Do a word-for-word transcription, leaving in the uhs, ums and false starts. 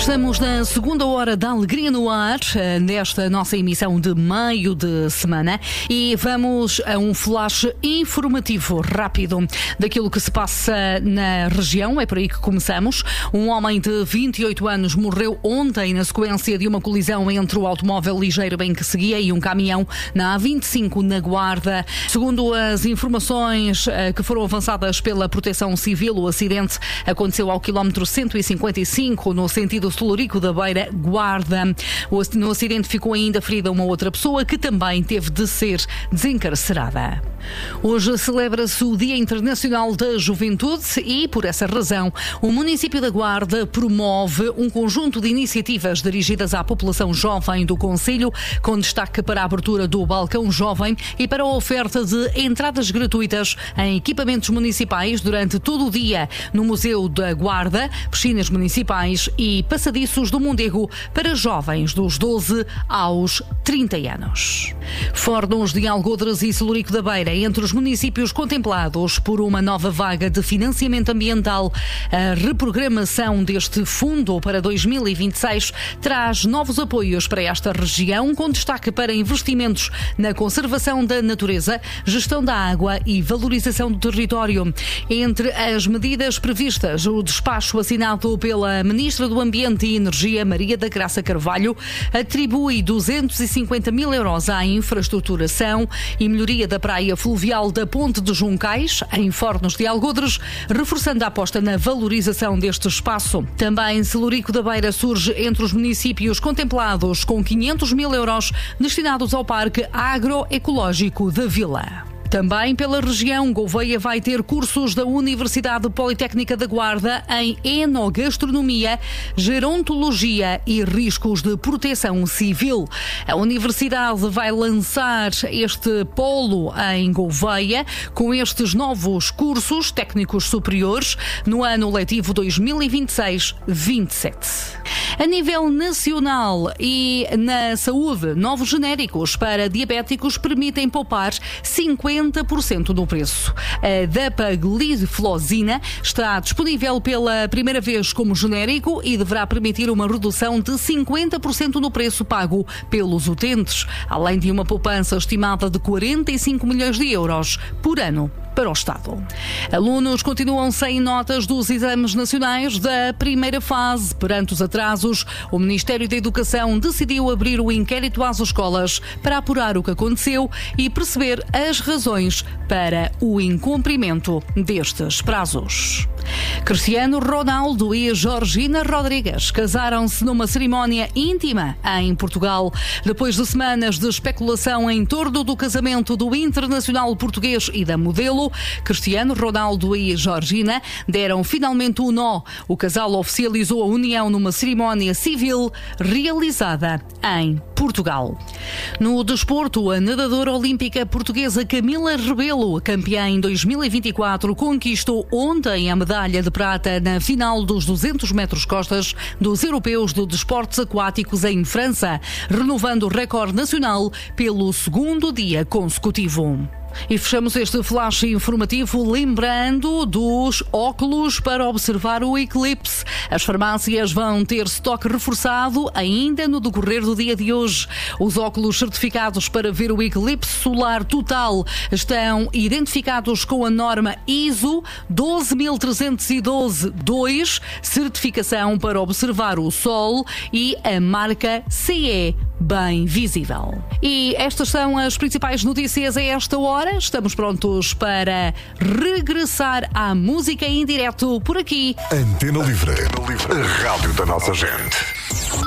Estamos na segunda hora da Alegria no Ar, nesta nossa emissão de meio de semana, e vamos a um flash informativo rápido daquilo que se passa na região. É por aí que começamos. Um homem de vinte e oito anos morreu ontem na sequência de uma colisão entre o automóvel ligeiro em que seguia e um caminhão na A vinte e cinco na Guarda. Segundo as informações que foram avançadas pela Proteção Civil, o acidente aconteceu ao quilómetro cento e cinquenta e cinco, no sentido Celurico da Beira, Guarda. No acidente ficou ainda ferida uma outra pessoa que também teve de ser desencarcerada. Hoje celebra-se o Dia Internacional da Juventude e, por essa razão, o município da Guarda promove um conjunto de iniciativas dirigidas à população jovem do concelho, com destaque para a abertura do Balcão Jovem e para a oferta de entradas gratuitas em equipamentos municipais durante todo o dia no Museu da Guarda, piscinas municipais e passadiços do Mondego para jovens dos doze aos trinta anos. Fóruns de Algodres e Celurico da Beira entre os municípios contemplados por uma nova vaga de financiamento ambiental. A reprogramação deste fundo para dois mil e vinte e seis traz novos apoios para esta região, com destaque para investimentos na conservação da natureza, gestão da água e valorização do território. Entre as medidas previstas, o despacho assinado pela Ministra do Ambiente e Energia, Maria da Graça Carvalho, atribui duzentos e cinquenta mil euros à infraestruturação e melhoria da praia fluvial da Ponte de Juncais, em Fóruns de Algodres, reforçando a aposta na valorização deste espaço. Também Celurico da Beira surge entre os municípios contemplados, com quinhentos mil euros destinados ao Parque Agroecológico da Vila. Também pela região, Gouveia vai ter cursos da Universidade Politécnica da Guarda em enogastronomia, gerontologia e riscos de proteção civil. A universidade vai lançar este polo em Gouveia com estes novos cursos técnicos superiores no ano letivo dois mil e vinte e seis vinte e sete. A nível nacional e na saúde, novos genéricos para diabéticos permitem poupar cinquenta por cento do preço. A dapagliflozina está disponível pela primeira vez como genérico e deverá permitir uma redução de cinquenta por cento no preço pago pelos utentes, além de uma poupança estimada de quarenta e cinco milhões de euros por ano para o Estado. Alunos continuam sem notas dos exames nacionais da primeira fase. Perante os atrasos, o Ministério da Educação decidiu abrir o inquérito às escolas para apurar o que aconteceu e perceber as razões para o incumprimento destes prazos. Cristiano Ronaldo e Georgina Rodrigues casaram-se numa cerimónia íntima em Portugal. Depois de semanas de especulação em torno do casamento do internacional português e da modelo, Cristiano Ronaldo e Georgina deram finalmente o nó. O casal oficializou a união numa cerimónia civil realizada em Portugal. No desporto, a nadadora olímpica portuguesa Camila Rebelo, campeã em dois mil e vinte e quatro, conquistou ontem a medalha de prata na final dos duzentos metros costas dos europeus de desportos aquáticos em França, renovando o recorde nacional pelo segundo dia consecutivo. E fechamos este flash informativo lembrando dos óculos para observar o eclipse. As farmácias vão ter estoque reforçado ainda no decorrer do dia de hoje. Os óculos certificados para ver o eclipse solar total estão identificados com a norma I S O doze mil trezentos e doze dois, certificação para observar o Sol, e a marca C E bem visível. E estas são as principais notícias a esta hora. Estamos prontos para regressar à música em direto por aqui. Antena Livre, a rádio da nossa gente.